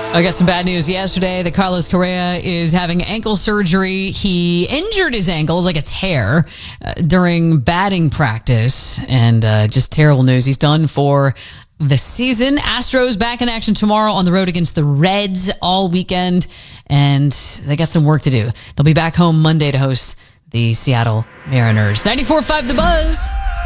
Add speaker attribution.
Speaker 1: I got some bad news yesterday that Carlos Correa is having ankle surgery. He injured his ankle, like a tear, during batting practice. And just terrible news. He's done for the season. Astros back in action tomorrow on the road against the Reds all weekend. And they got some work to do. They'll be back home Monday to host the Seattle Mariners. 94.5 The Buzz.